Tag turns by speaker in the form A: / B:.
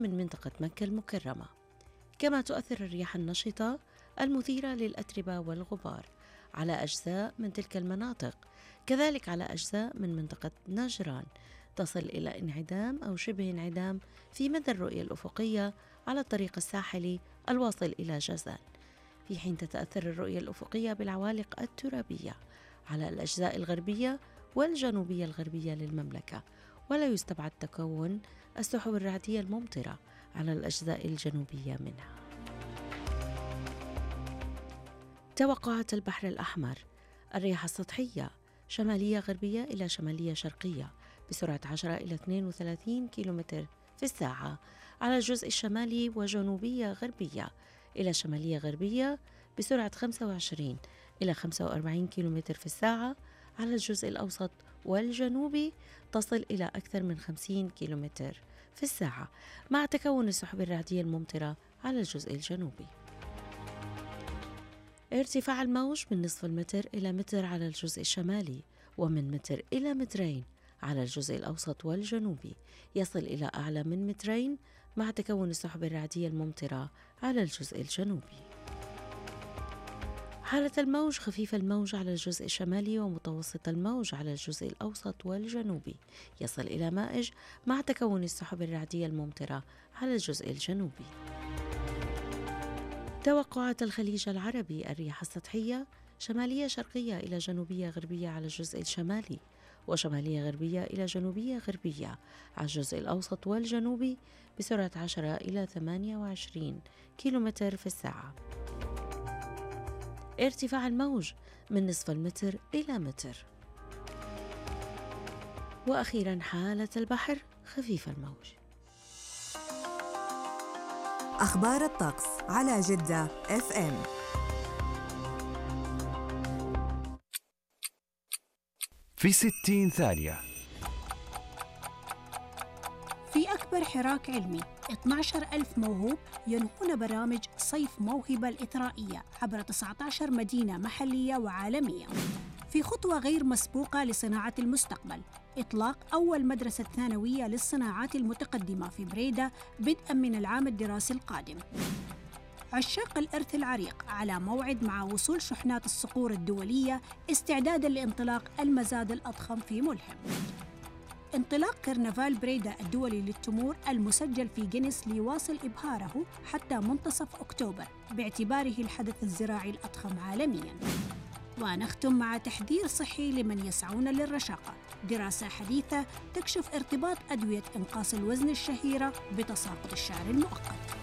A: من منطقة مكة المكرمة. كما تؤثر الرياح النشطة المثيرة للأتربة والغبار على أجزاء من تلك المناطق، كذلك على أجزاء من منطقة نجران، تصل إلى انعدام أو شبه انعدام في مدى الرؤية الأفقية على الطريق الساحلي الواصل إلى جازان، في حين تتأثر الرؤية الأفقية بالعوالق الترابية على الأجزاء الغربية والجنوبية الغربية للمملكة، ولا يستبعد تكون السحب الرعدية الممطرة على الأجزاء الجنوبية منها. توقعات البحر الأحمر: الرياح السطحية شمالية غربية إلى شمالية شرقية بسرعة 10 إلى 32 كيلومتر في الساعة على الجزء الشمالي، وجنوبية غربية إلى شمالية غربية بسرعة 25 إلى 45 كيلومتر في الساعة على الجزء الأوسط والجنوبي، تصل إلى أكثر من 50 كيلومتر في الساعة، مع تكون السحب الرعدية الممطرة على الجزء الجنوبي. ارتفاع الموج من نصف المتر إلى متر على الجزء الشمالي، ومن متر إلى مترين على الجزء الأوسط والجنوبي، يصل إلى أعلى من مترين مع تكون السحب الرعدية الممطرة على الجزء الجنوبي. حالة الموج: خفيف الموج على الجزء الشمالي ومتوسط الموج على الجزء الأوسط والجنوبي، يصل إلى مائج مع تكون السحب الرعدية الممطرة على الجزء الجنوبي. توقعات الخليج العربي: الرياح السطحية شمالية شرقية إلى جنوبية غربية على الجزء الشمالي، وشمالية غربية إلى جنوبية غربية على الجزء الأوسط والجنوبي بسرعة 10 إلى 28 كيلومتر في الساعة. ارتفاع الموج من نصف المتر إلى متر. وأخيرا حالة البحر: خفيف الموج.
B: أخبار الطقس على جدة FM.
C: في 60 ثانية.
D: في أكبر حراك علمي 12,000 موهوب ينهون برامج صيف موهبة الإثرائية عبر 19 مدينة محلية وعالمية. في خطوة غير مسبوقة لصناعة المستقبل، إطلاق أول مدرسة ثانوية للصناعات المتقدمة في بريدة بدءاً من العام الدراسي القادم. عشاق الإرث العريق على موعد مع وصول شحنات الصقور الدولية استعداداً لانطلاق المزاد الأضخم في ملهم. انطلاق كرنفال بريدة الدولي للتمور المسجل في جينيس ليواصل إبهاره حتى منتصف أكتوبر باعتباره الحدث الزراعي الأضخم عالمياً. ونختم مع تحذير صحي لمن يسعون للرشاقة. دراسة حديثة تكشف ارتباط أدوية إنقاص الوزن الشهيرة بتساقط الشعر المؤقت.